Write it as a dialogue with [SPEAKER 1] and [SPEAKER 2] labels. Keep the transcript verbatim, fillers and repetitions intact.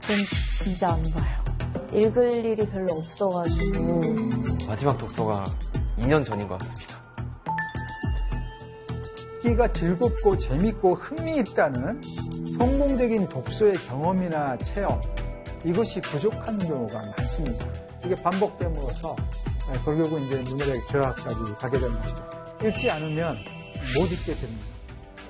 [SPEAKER 1] 전 진짜 안 봐요. 읽을 일이 별로 없어가지고.
[SPEAKER 2] 마지막 독서가 이 년 전인 것 같습니다.
[SPEAKER 3] 읽기가 즐겁고 재밌고 흥미있다는 성공적인 독서의 경험이나 체험, 이것이 부족한 경우가 많습니다. 이게 반복됨으로써 결국은 이제 문예력 절하까지 가게 되는 것이죠. 읽지 않으면 못 읽게 됩니다.